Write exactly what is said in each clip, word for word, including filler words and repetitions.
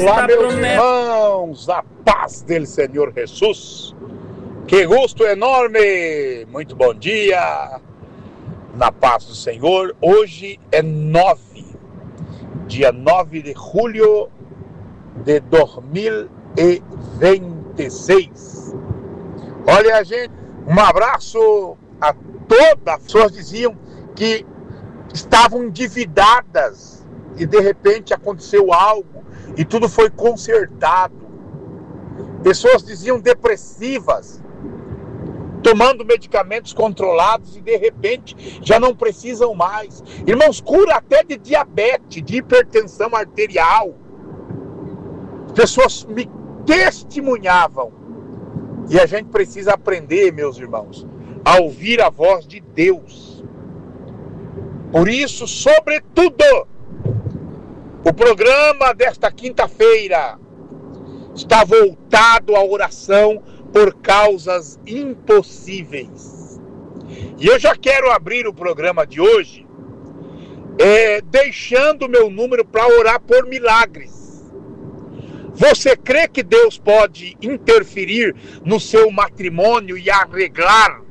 Olá, meus irmãos, a paz do Senhor Jesus. Que gosto enorme, muito bom dia, na paz do Senhor. Hoje é nove, dia nove de julho de dois mil e vinte e seis. Olha, gente, um abraço a todas. As pessoas diziam que estavam endividadas e de repente aconteceu algo e tudo foi consertado. Pessoas diziam depressivas, tomando medicamentos controlados e de repente já não precisam mais. Irmãos, cura até de diabetes, de hipertensão arterial. Pessoas me testemunhavam. E a gente precisa aprender, meus irmãos, a ouvir a voz de Deus. Por isso, sobretudo, o programa desta quinta-feira está voltado à oração por causas impossíveis. E eu já quero abrir o programa de hoje é, deixando o meu número para orar por milagres. Você crê que Deus pode interferir no seu matrimônio e arreglar?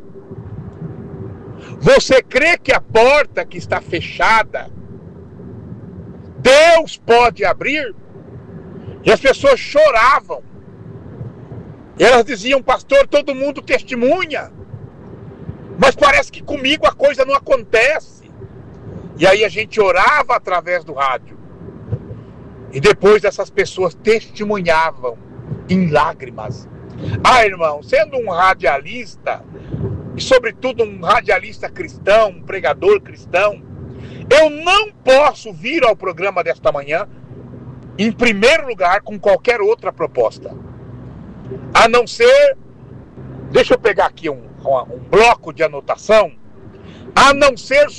Você crê que a porta que está fechada, Deus pode abrir? E as pessoas choravam. Elas diziam, pastor, todo mundo testemunha, mas parece que comigo a coisa não acontece. E aí a gente orava através do rádio. E depois essas pessoas testemunhavam em lágrimas. Ah, irmão, sendo um radialista, e sobretudo um radialista cristão, um pregador cristão, eu não posso vir ao programa desta manhã, em primeiro lugar, com qualquer outra proposta. A não ser, deixa eu pegar aqui um, um bloco de anotação, a não ser